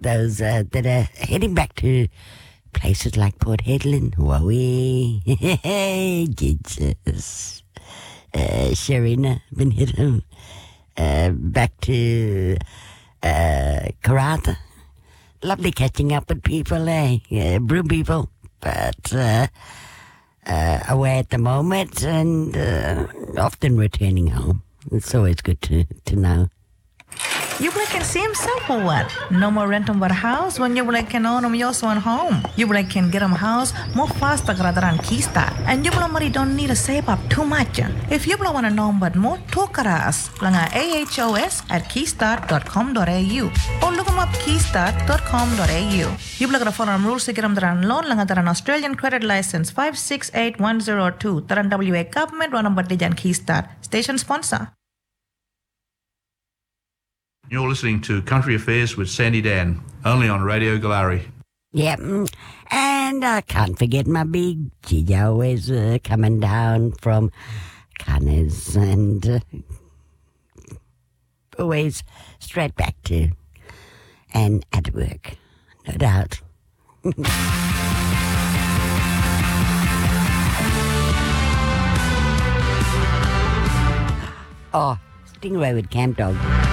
those that are heading back to places like Port Hedland, Hawaii, Jesus, Sharina, been hitting back to Karratha. Lovely catching up with people, Brew people, but away at the moment and often returning home. It's always good to know. You can see himself or what? No more renting but a house when you can own them yours one home. You can get them house more faster than Keystart. And you don't need to save up too much. If you want to know but more, talk to us. Langa ahos@keystart.com.au or look them up keystart.com.au. You can follow rules to get them loan langa an Australian credit license 568102. Taran WA government run number Dijan Keystart. Station sponsor. You're listening to Country Affairs with Sandy Dan, only on Radio Galari. Yep, and I can't forget my big Gigi always coming down from Connors and always straight back to and at work, no doubt. Oh, Stingray with Camp Dog.